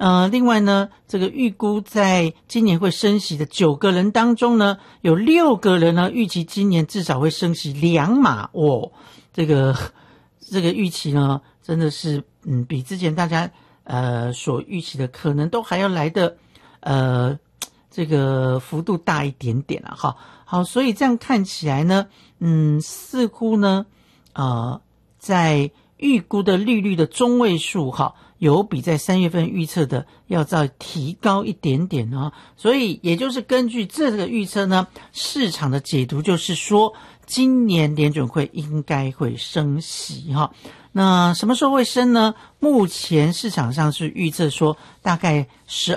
另外呢，这个预估在今年会升息的9个人当中呢，有6个人呢预期今年至少会升息2码哦。这个预期呢，真的是比之前大家所预期的可能都还要来的这个幅度大一点点了哈。好，所以这样看起来呢，似乎呢在预估的利率的中位数哈，有比在3月份预测的要再提高一点点啊。所以也就是根据这个预测呢，市场的解读就是说，今年联准会应该会升息哈。那什么时候会升呢？目前市场上是预测说大概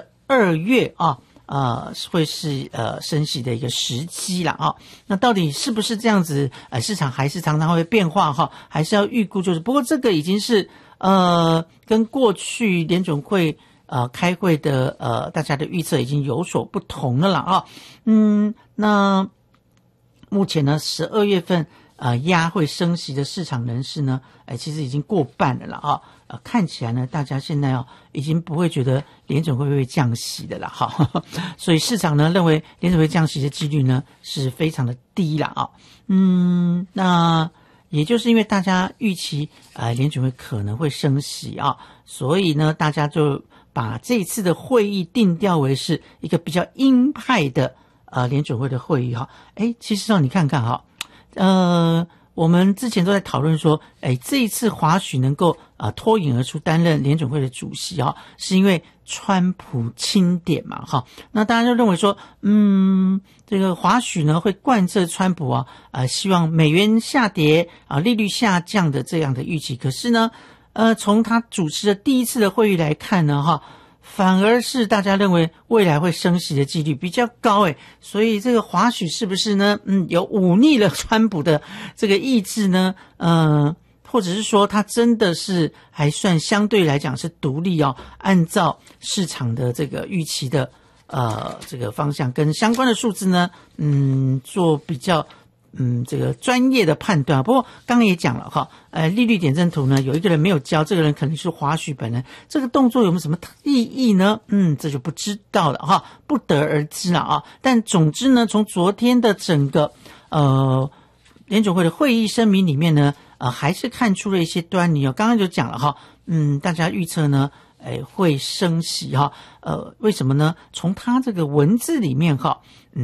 12月会是升息的一个时机啦啊。那到底是不是这样子？市场还是常常会变化哈，还是要预估就是。不过这个已经是跟过去联准会开会的大家的预测已经有所不同了啦啊。那目前呢12月份压会升息的市场人士呢，其实已经过半了啦啊。看起来呢，大家现在已经不会觉得联准会降息的啦哈，所以市场呢认为联准会降息的几率呢是非常的低啦啊。那也就是因为大家预期联准会可能会升息啊，所以呢大家就把这次的会议定调为是一个比较鹰派的联准会的会议哈。其实你看看哈，我们之前都在讨论说，这一次华许能够脱颖而出担任联准会的主席是因为川普钦点嘛哈。那大家就认为说，这个华许呢会贯彻川普希望美元下跌利率下降的这样的预期。可是呢，从他主持的第一次的会议来看呢哈，反而是大家认为未来会升息的几率比较高所以这个华许是不是呢有忤逆了川普的这个意志呢？或者是说他真的是还算相对来讲是独立按照市场的这个预期的这个方向跟相关的数字呢做比较这个专业的判断。不过刚刚也讲了哈，利率点阵图呢有一个人没有交，这个人可能是华许本人，这个动作有没有什么意义呢？这就不知道了哈，不得而知了啊。但总之呢，从昨天的整个联准会的会议声明里面呢，还是看出了一些端倪刚刚就讲了哈，大家预测呢会升息哈，为什么呢？从他这个文字里面哈，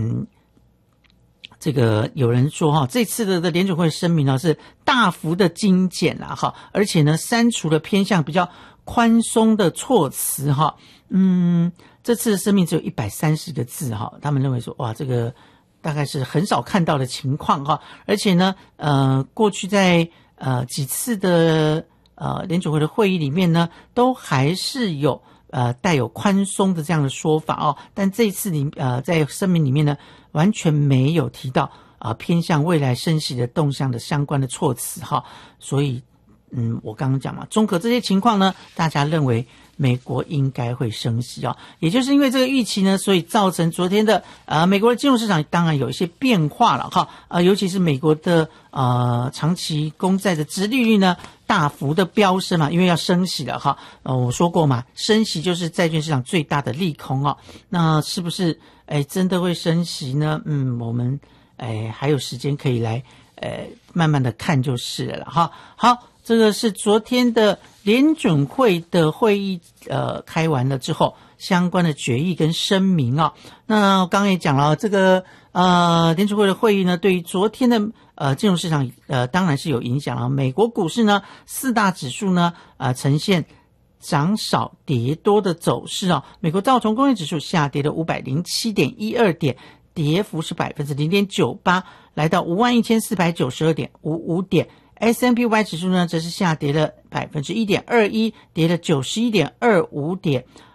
这个有人说这次的联准会声明是大幅的精简啦哈，而且呢删除了偏向比较宽松的措辞哈。这次的声明只有130个字哈，他们认为说哇，这个大概是很少看到的情况哈。而且呢过去在几次的联准会的会议里面呢，都还是有带有宽松的这样的说法但这一次在声明里面呢，完全没有提到偏向未来升息的动向的相关的措辞哈。所以我刚刚讲嘛，综合这些情况呢，大家认为美国应该会升息也就是因为这个预期呢，所以造成昨天的美国的金融市场当然有一些变化了哈。尤其是美国的长期公债的殖利率呢大幅的飙升嘛，因为要升息了哈。我说过嘛，升息就是债券市场最大的利空那是不是真的会升息呢？我们还有时间可以来慢慢的看就是了哈。好，这个是昨天的联准会的会议开完了之后相关的决议跟声明那我刚刚也讲了，这个联准会的会议呢，对于昨天的金融市场当然是有影响美国股市呢4大指数呢呈现涨少跌多的走势美国道琼工业指数下跌了507.12点，跌幅是 0.98%， 来到51,492.55点。S&P500 指数呢则是下跌了 1.21%， 跌了91.25点，